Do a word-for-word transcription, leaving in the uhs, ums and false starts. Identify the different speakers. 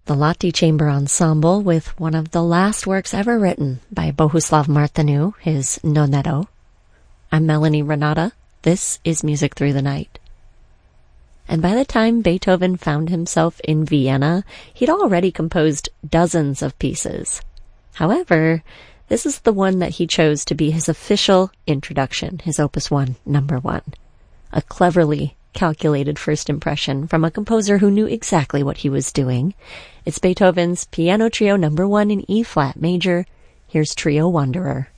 Speaker 1: the Lahti Chamber Ensemble with one of the last works ever written by Bohuslav Martinu, his Nonetto. I'm Melanie Renata. This is Music Through the Night. And by the time Beethoven found himself in Vienna, he'd already composed dozens of pieces. However, this is the one that he chose to be his official introduction, his Opus one, number one. A cleverly calculated first impression from a composer who knew exactly what he was doing. It's Beethoven's Piano Trio number one in E-flat major. Here's Trio Wanderer.